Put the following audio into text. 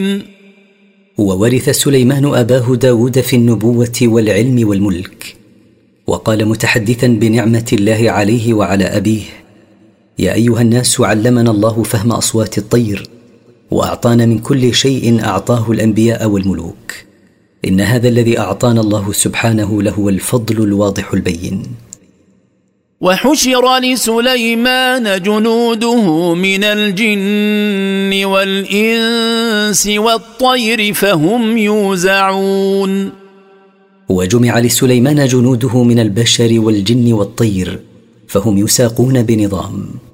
وورث سليمان أباه داود في النبوة والعلم والملك. وقال متحدثا بنعمة الله عليه وعلى أبيه: يا أيها الناس، علمنا الله فهم أصوات الطير، وأعطانا من كل شيء أعطاه الأنبياء والملوك. إن هذا الذي أعطانا الله سبحانه لهو الفضل الواضح البين. وحشر لسليمان جنوده من الجن والإنس والطير فهم يوزعون. وجمع لسليمان جنوده من البشر والجن والطير، فهم يساقون بنظام.